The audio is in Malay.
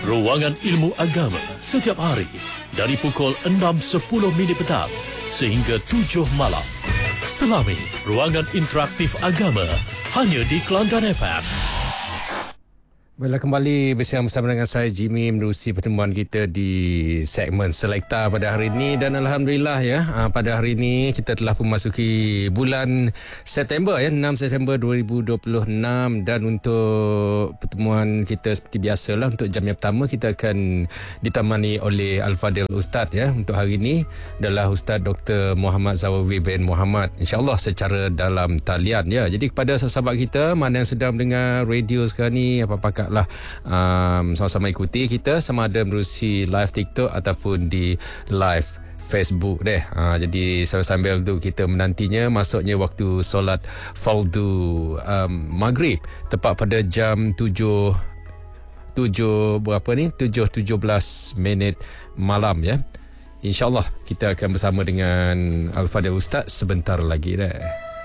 Ruangan Ilmu Agama setiap hari dari pukul 6.10 petang sehingga 7 malam. Selami Ruangan Interaktif Agama hanya di Kelantan FM. Baiklah, kembali bersama dengan saya Jimmy menerusi pertemuan kita di segmen Selekta pada hari ini, dan alhamdulillah pada hari ini kita telah memasuki bulan September 6 September 2026, dan untuk pertemuan kita seperti biasalah, untuk jam yang pertama kita akan ditemani oleh Al-Fadil Ustaz untuk hari ini adalah Ustaz Dr. Muhammad Zawawi bin Muhammad, insya-Allah secara dalam talian Jadi kepada sahabat kita mana yang sedang mendengar radio sekarang ni, apa-apa sama-sama ikuti kita sama ada menerusi live TikTok ataupun di live Facebook jadi sambil tu kita menantinya masuknya waktu solat fardu maghrib tepat pada jam 7:17 malam InsyaAllah kita akan bersama dengan Al-Fadil Ustaz sebentar lagi